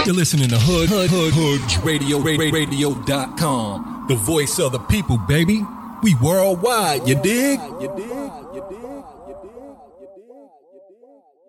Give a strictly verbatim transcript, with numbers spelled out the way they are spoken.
You're listening to Hood Hood Hood Hood Radio Radio dot com. The voice of the people, baby. We worldwide, you dig? You dig? You dig? You dig? You dig?